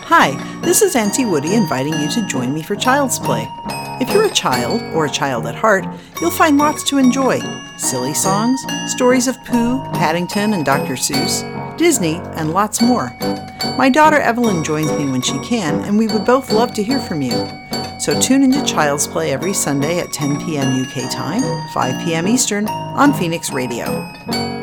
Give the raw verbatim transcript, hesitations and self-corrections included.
Hi, this is Auntie Woody inviting you to join me for Child's Play. If you're a child, or a child at heart, you'll find lots to enjoy. Silly songs, stories of Pooh, Paddington, and Doctor Seuss, Disney, and lots more. My daughter Evelyn joins me when she can, and we would both love to hear from you. So tune into Child's Play every Sunday at ten p.m. U K time, five p.m. Eastern, on Phoenix Radio.